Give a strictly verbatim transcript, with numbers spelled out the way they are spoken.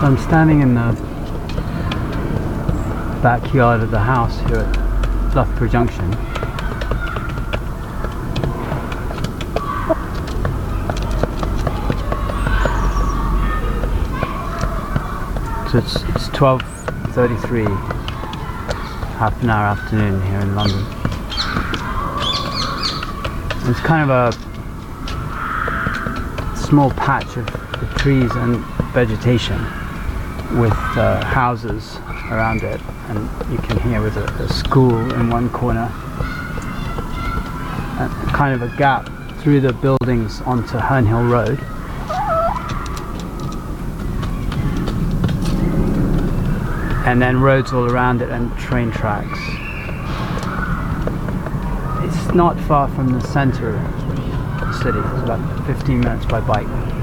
I'm standing in the backyard of the house here at Loughborough Junction. So it's, it's twelve thirty-three, half an hour afternoon here in London. It's kind of a small patch of, of trees and vegetation with uh, houses around it, and you can hear with a, a school in one corner, and kind of a gap through the buildings onto Herne Hill Road. And then roads all around it and train tracks. It's not far from the centre of the city. It's about fifteen minutes by bike.